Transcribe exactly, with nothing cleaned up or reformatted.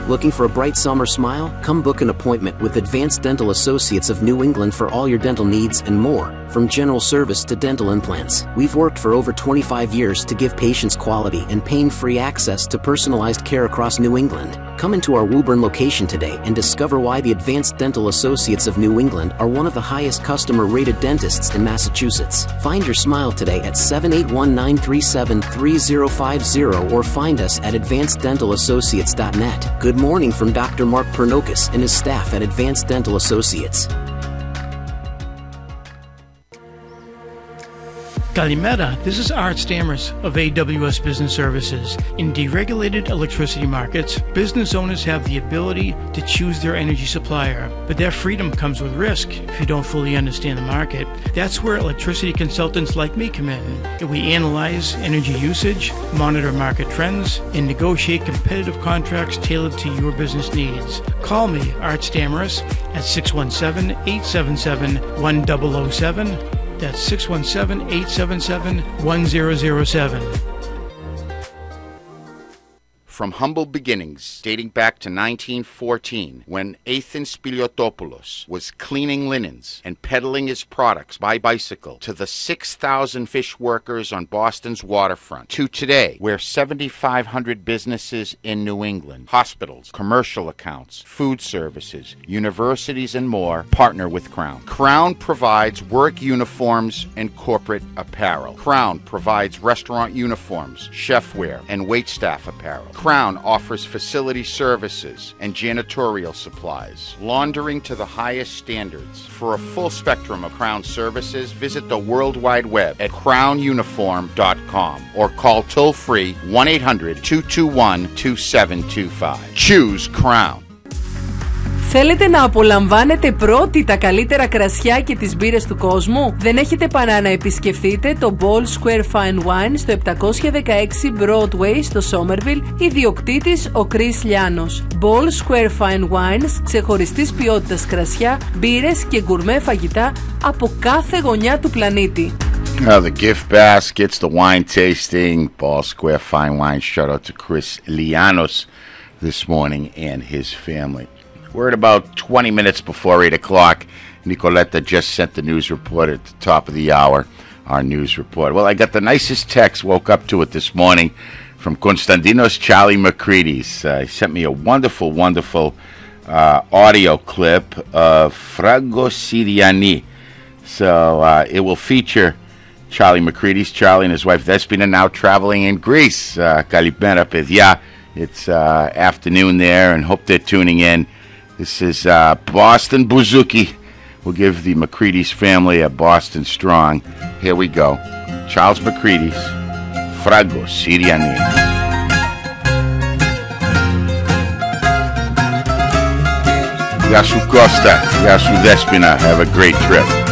Looking for a bright summer smile? Come book an appointment with Advanced Dental Associates of New England for all your dental needs and more. From general service to dental implants, we've worked for over twenty-five years to give patients quality and pain-free access to personalized care across New England. Come into our Woburn location today and discover why the Advanced Dental Associates of New England are one of the highest customer-rated dentists in Massachusetts. Find your smile today at seven eight one, nine three seven, three zero five zero or find us at advanced dental associates dot net. Good morning from Doctor Mark Pernokis and his staff at Advanced Dental Associates. Kalimera, this is Art Stammers of A W S Business Services. In deregulated electricity markets, business owners have the ability to choose their energy supplier, but that freedom comes with risk if you don't fully understand the market. That's where electricity consultants like me come in, and we analyze energy usage, monitor market trends, and negotiate competitive contracts tailored to your business needs. Call me, Art Stammers, at six one seven, eight seven seven, one zero zero seven. That's six one seven, eight seven seven, one zero zero seven. From humble beginnings, dating back to nineteen fourteen, when Ethan Spiliotopoulos was cleaning linens and peddling his products by bicycle, to the six thousand fish workers on Boston's waterfront, to today, where seventy-five hundred businesses in New England, hospitals, commercial accounts, food services, universities, and more partner with Crown. Crown provides work uniforms and corporate apparel. Crown provides restaurant uniforms, chefware, and waitstaff apparel. Crown offers facility services and janitorial supplies, laundering to the highest standards. For a full spectrum of Crown services, visit the World Wide Web at crown uniform dot com or call toll-free one eight hundred, two two one, two seven two five. Choose Crown. Θέλετε να απολαμβάνετε πρώτοι τα καλύτερα κρασιά και τις μπύρες του κόσμου? Δεν έχετε παρά να επισκεφτείτε το Ball Square Fine Wine στο επτακόσια δεκαέξι Broadway στο Somerville, ιδιοκτήτης ο Chris Lianos. Ball Square Fine Wines, ξεχωριστής ποιότητας κρασιά, μπύρες και γκουρμέ φαγητά από κάθε γωνιά του πλανήτη. Uh, the gift baskets, the wine tasting, Ball Square Fine Wine. Shout out to Chris Lianos this morning and his family. We're at about twenty minutes before eight o'clock. Nicoletta just sent the news report at the top of the hour, our news report. Well, I got the nicest text, woke up to it this morning, from Konstantinos Charlie Makridis. Uh, he sent me a wonderful, wonderful uh, audio clip of Fragos Siriani. So uh, it will feature Charlie Makridis, Charlie and his wife Despina, now traveling in Greece. Uh, Kalipera Pedia. It's uh, afternoon there, and hope they're tuning in. This is uh, Boston Bouzouki. We'll give the Makridis family a Boston strong. Here we go. Charles Makridis, Fragos Siriani. Yasu Costa, Yasu Despina. Have a great trip.